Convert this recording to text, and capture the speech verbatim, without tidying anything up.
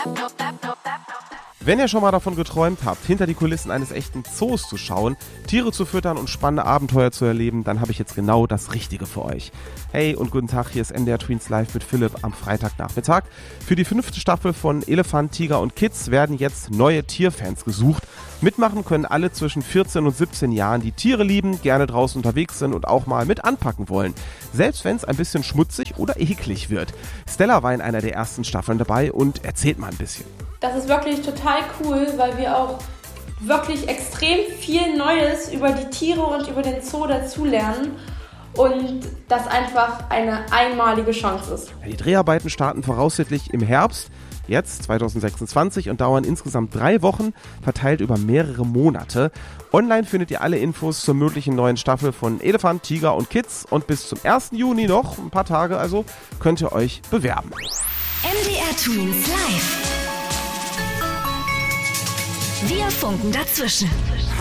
Wenn ihr schon mal davon geträumt habt, hinter die Kulissen eines echten Zoos zu schauen, Tiere zu füttern und spannende Abenteuer zu erleben, dann habe ich jetzt genau das Richtige für euch. Hey und guten Tag, hier ist M D R Tweens Live mit Philipp am Freitagnachmittag. Für die fünfte Staffel von Elefant, Tiger und Kids werden jetzt neue Tierfans gesucht. Mitmachen können alle zwischen vierzehn und siebzehn Jahren, die Tiere lieben, gerne draußen unterwegs sind und auch mal mit anpacken wollen. Selbst wenn es ein bisschen schmutzig oder eklig wird. Stella war in einer der ersten Staffeln dabei und erzählt mal ein bisschen. Das ist wirklich total cool, weil wir auch wirklich extrem viel Neues über die Tiere und über den Zoo dazulernen und das einfach eine einmalige Chance ist. Die Dreharbeiten starten voraussichtlich im Herbst, jetzt zwanzig sechsundzwanzig, und dauern insgesamt drei Wochen, verteilt über mehrere Monate. Online findet ihr alle Infos zur möglichen neuen Staffel von Elefant, Tiger und Kids und bis zum ersten Juni noch, ein paar Tage also, könnt ihr euch bewerben. M D R Tweens Live. Wir funken dazwischen.